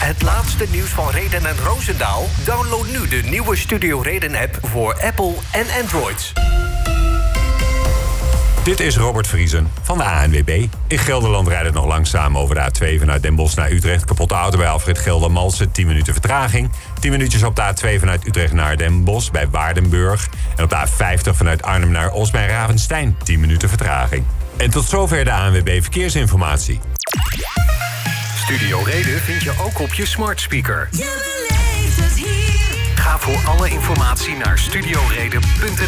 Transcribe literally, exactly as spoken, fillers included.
Het laatste nieuws van Reden en Roosendaal? Download nu de nieuwe Studio Reden-app voor Apple en Android. Dit is Robert Vriesen van de A N W B. In Gelderland rijdt het nog langzaam over de A twee vanuit Den Bosch naar Utrecht. Kapotte auto bij Alfred Geldermalsen, tien minuten vertraging. tien minuutjes op de A twee vanuit Utrecht naar Den Bosch bij Waardenburg. En op de A vijftig vanuit Arnhem naar Os bij Ravenstein, tien minuten vertraging. En tot zover de A N W B Verkeersinformatie. Studio Reden vind je ook op je smart speaker. Je beleeft het hier. Ga voor alle informatie naar studioreden punt n l.